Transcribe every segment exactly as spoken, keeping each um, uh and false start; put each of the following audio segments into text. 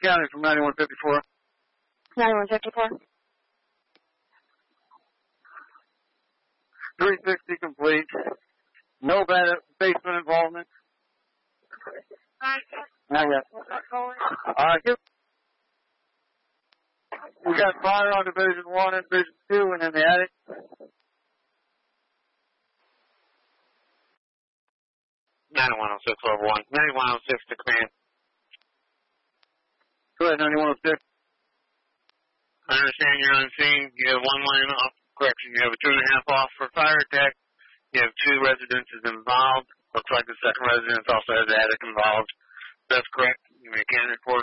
County from ninety-one fifty-four. ninety-one fifty-four. three sixty complete. No bad basement involvement. Not yet. Uh, give, we got fire on Division one and Division two and in the attic. ninety-one oh six over one. ninety-one oh six to command. Go ahead, ninety-one oh six. I understand you're on scene. You have one line off. Correction, you have a two and a half off for fire attack. You have two residences involved. Looks like the second residence also has the attic involved. That's correct. You may can report.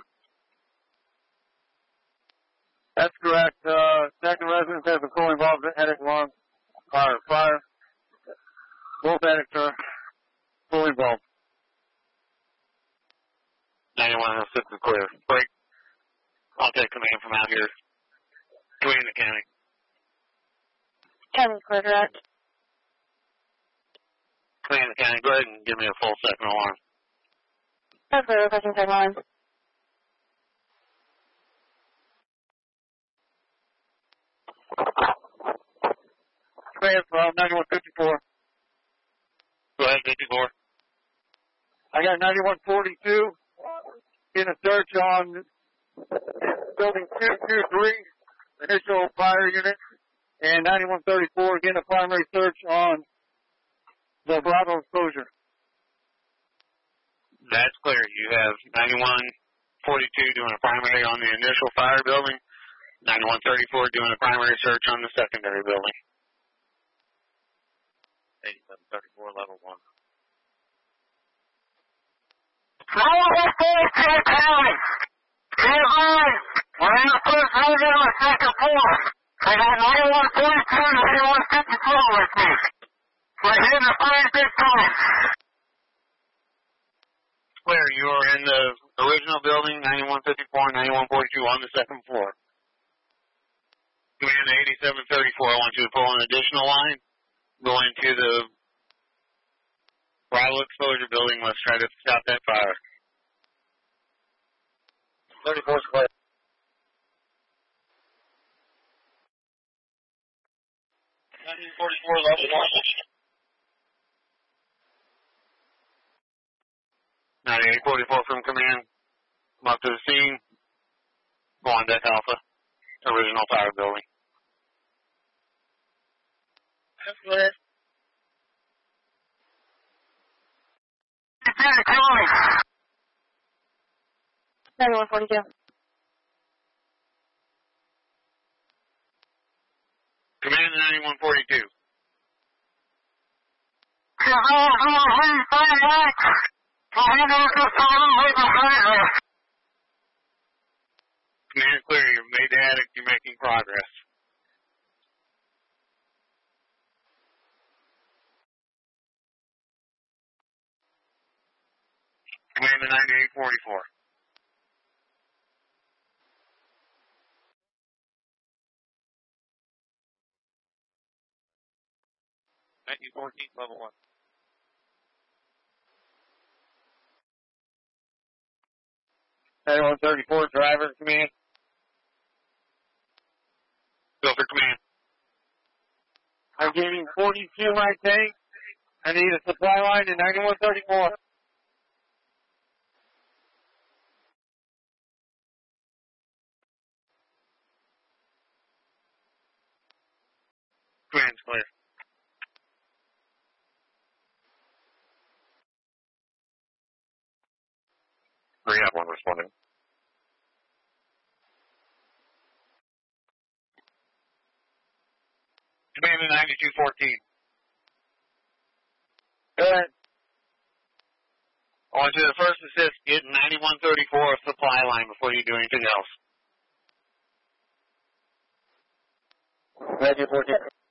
That's correct. Uh, second residence has a fully involved attic alarm. Fire, fire. Both attics are fully involved. ninety-one oh six is clear. Break. I'll take command from out here. Command the county. County clear direct. Command the county. Go ahead and give me a full second alarm. That's clear. Requesting second alarm. Command from ninety-one fifty-four. Go ahead, fifty-four. I got ninety-one forty-two in a search on building two two three, initial fire unit, and ninety-one thirty-four, again, a primary search on the Bravo exposure. That's clear. You have ninety-one forty-two doing a primary on the initial fire building, ninety-one thirty-four doing a primary search on the secondary building. eighty-seven thirty-four, level one. ninety-one forty-two county. Stand by. We're in the first building on the second floor. I got ninety-one forty-two and ninety-one fifty-four with me. We're hitting the fire big time. Clear. You are in the original building, ninety-one fifty-four and ninety-one forty-two on the second floor. Command to eighty-seven thirty-four, I want you to pull an additional line, go into the Bravo exposure building. Let's try to stop that fire. thirty-four is clear. nineteen forty-four, level one. ninety-eight forty-four from command. Come up to the scene. Go on deck Alpha. Original fire building. That's clear. ninety-one forty-two. Command to ninety-one forty-two. Command clear. You've made the attic. You're making progress. Command to ninety-eight forty-four. nineteen fourteen, level one. ninety-one thirty-four, driver, command. Go for command. I'm getting forty-two my tank. I need a supply line to ninety-one thirty-four. Command's clear. We have one responding. Command to ninety-two fourteen. Go ahead. I want you to first assist, get ninety-one thirty-four a supply line before you do anything else. ninety-two fourteen.